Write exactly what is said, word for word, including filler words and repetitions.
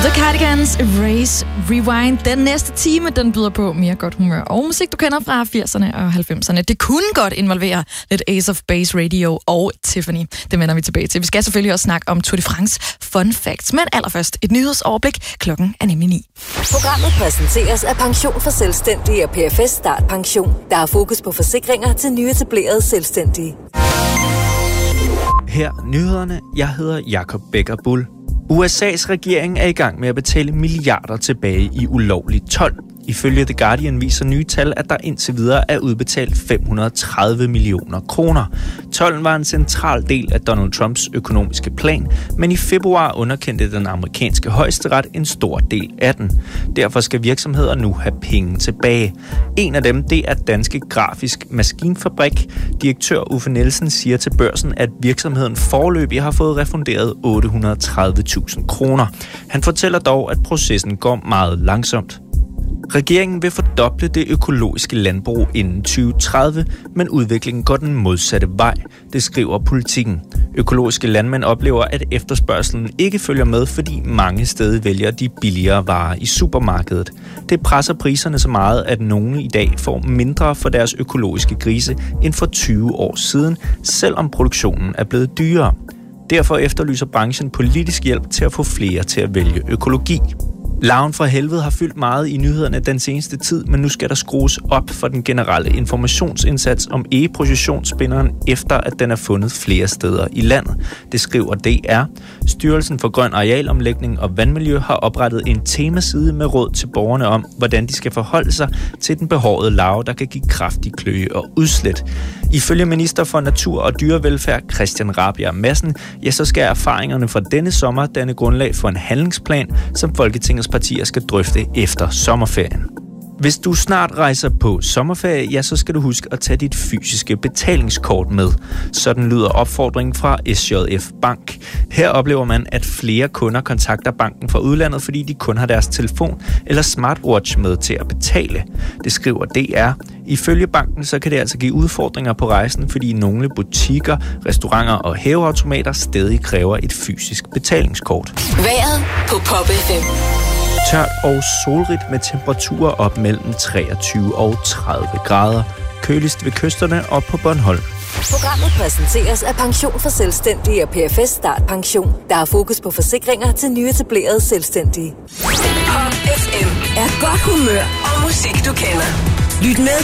The Cardigans, Erase, Rewind. Den næste time, den byder på mere godt humør og musik, du kender fra firserne og halvfemserne. Det kunne godt involvere lidt Ace of Base Radio og Tiffany. Det vender vi tilbage til. Vi skal selvfølgelig også snakke om Tour de France Fun Facts. Men allerførst et nyhedsoverblik. Klokken er nemlig ni. Programmet præsenteres af Pension for Selvstændige og P F S Start Pension. Der er fokus på forsikringer til nyetablerede selvstændige. Her nyhederne. Jeg hedder Jakob Becker Bull. U S A's regering er i gang med at betale milliarder tilbage i ulovlig told. Ifølge The Guardian viser nye tal, at der indtil videre er udbetalt fem hundrede og tredive millioner kroner. Tolden var en central del af Donald Trumps økonomiske plan, men i februar underkendte den amerikanske højesteret en stor del af den. Derfor skal virksomheder nu have penge tilbage. En af dem, det er Danske Grafisk Maskinfabrik. Direktør Uffe Nielsen siger til Børsen, at virksomheden foreløbig har fået refunderet otte hundrede og tredive tusind kroner. Han fortæller dog, at processen går meget langsomt. Regeringen vil fordoble det økologiske landbrug inden tyve tredive, men udviklingen går den modsatte vej, det skriver Politikken. Økologiske landmænd oplever, at efterspørgselen ikke følger med, fordi mange steder vælger de billigere varer i supermarkedet. Det presser priserne så meget, at nogle i dag får mindre for deres økologiske grise end for tyve år siden, selvom produktionen er blevet dyrere. Derfor efterlyser branchen politisk hjælp til at få flere til at vælge økologi. Larven fra helvede har fyldt meget i nyhederne den seneste tid, men nu skal der skrues op for den generelle informationsindsats om egeprocessionsspinderen, efter at den er fundet flere steder i landet. Det skriver D R. Styrelsen for Grøn Arealomlægning og Vandmiljø har oprettet en temaside med råd til borgerne om, hvordan de skal forholde sig til den behårede larve, der kan give kraftig kløe og udslæt. Ifølge minister for Natur og Dyrevelfærd Christian Rabjerg Madsen, ja, så skal erfaringerne fra denne sommer danne grundlag for en handlingsplan, som Folketingets partier skal drøfte efter sommerferien. Hvis du snart rejser på sommerferie, ja, så skal du huske at tage dit fysiske betalingskort med. Sådan lyder opfordringen fra S J F Bank. Her oplever man, at flere kunder kontakter banken fra udlandet, fordi de kun har deres telefon eller smartwatch med til at betale. Det skriver D R. Ifølge banken så kan det altså give udfordringer på rejsen, fordi nogle butikker, restauranter og hæveautomater stadig kræver et fysisk betalingskort. Vejret på Pop F M. Tørt og solrigt med temperaturer op mellem treogtyve og tredive grader. Køligst ved kysterne og på Bornholm. Programmet præsenteres af Pension for Selvstændige og P F S Start Pension. Der er fokus på forsikringer til nyetablerede selvstændige. Pop F M er godt humør og musik, du kender. Lyt med